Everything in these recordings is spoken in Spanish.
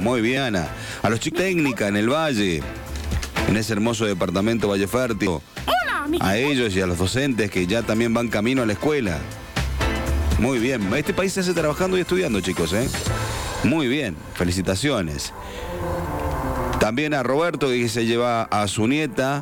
muy bien, Ana. A los chicos técnica en el Valle, en ese hermoso departamento Valle Fértil. A ellos y a los docentes que ya también van camino a la escuela. Muy bien. Este país se hace trabajando y estudiando, chicos, ¿eh? Muy bien. Felicitaciones. También a Roberto, que se lleva a su nieta,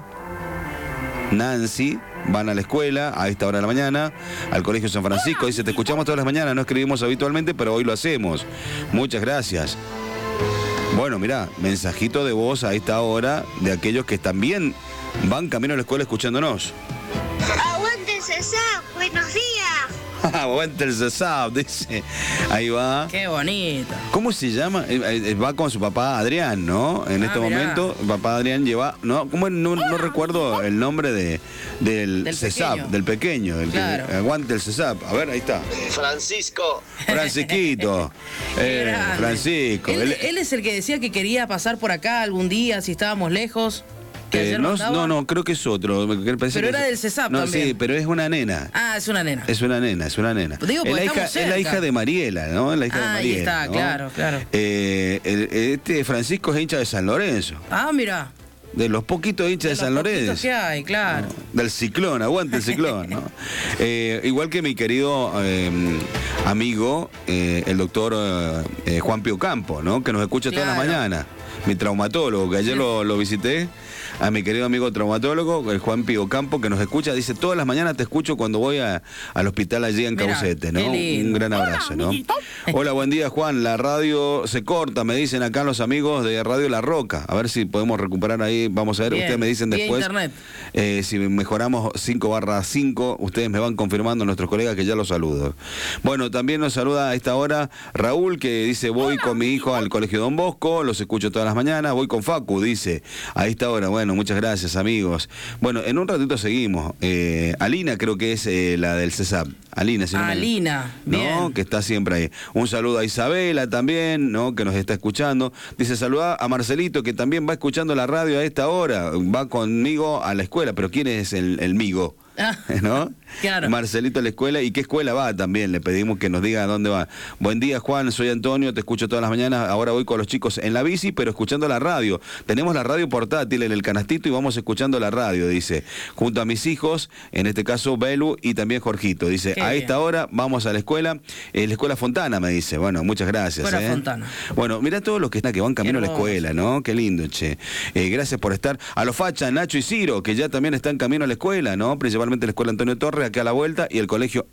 Nancy. Van a la escuela a esta hora de la mañana, al Colegio San Francisco. Dice, te escuchamos todas las mañanas, no escribimos habitualmente, pero hoy lo hacemos. Muchas gracias. Bueno, mirá, mensajito de voz a esta hora de aquellos que también van camino a la escuela escuchándonos. Aguante César, buenos días. Aguante el CESAP, dice. Ahí va. Qué bonito. ¿Cómo se llama? Va con su papá Adrián, ¿no? En este momento, papá Adrián lleva... No, ¿cómo? No recuerdo el nombre del CESAP, pequeño. del pequeño. Claro. Aguante el CESAP. A ver, ahí está. Francisco. Francisquito. Qué grande. Francisco. Él es el que decía que quería pasar por acá algún día si estábamos lejos. Que ayer mandaba. No, creo que es otro. Pero era del CESAP también. Sí, pero es una nena. Ah, es una nena. Es una nena. Digo, Es la hija de Mariela, ¿no? Es la hija de Mariela. Ahí está, ¿no? claro. Este Francisco es hincha de San Lorenzo. Ah, mira. De los poquitos hinchas de San Lorenzo. Que hay, claro. ¿No? Del Ciclón, aguante el Ciclón, ¿no? Igual que mi querido amigo, el doctor Juan Pío Campo, ¿no? Que nos escucha todas las mañanas. Mi traumatólogo, que ayer lo visité. A mi querido amigo traumatólogo, el Juan Pío Campo, que nos escucha, dice, todas las mañanas te escucho cuando voy al hospital allí en Caucete, ¿no? Un gran abrazo, ¿no? Hola, buen día, Juan. La radio se corta, me dicen acá los amigos de Radio La Roca. A ver si podemos recuperar ahí, vamos a ver, bien, ustedes me dicen después. Internet. Si mejoramos 5/5, ustedes me van confirmando, nuestros colegas, que ya los saludo. Bueno, también nos saluda a esta hora Raúl, que dice, voy con mi hijo al Colegio Don Bosco, los escucho todas las mañanas, voy con Facu, dice, a esta hora. Bueno, muchas gracias, amigos. Bueno, en un ratito seguimos. Alina creo que es la del CESAP. Alina, si no Alina, ¿no? bien. Que está siempre ahí. Un saludo a Isabela también, ¿no? Que nos está escuchando. Dice, saluda a Marcelito, que también va escuchando la radio a esta hora. Va conmigo a la escuela, pero ¿quién es el migo? ¿No? Claro. Marcelito a la escuela. ¿Y qué escuela va también? Le pedimos que nos diga a dónde va. Buen día, Juan, soy Antonio, te escucho todas las mañanas. Ahora voy con los chicos en la bici, pero escuchando la radio. Tenemos la radio portátil en el canastito y vamos escuchando la radio, dice. Junto a mis hijos, en este caso Belu y también Jorgito. Dice, a esta hora vamos a la escuela Fontana, me dice. Bueno, muchas gracias. Escuela Fontana. Bueno, mirá todos los que van camino a la escuela, ¿no? Qué lindo, che. Gracias por estar. A los Facha, Nacho y Ciro, que ya también están camino a la escuela, ¿no? Principalmente la escuela Antonio Torres, acá a la vuelta, y el colegio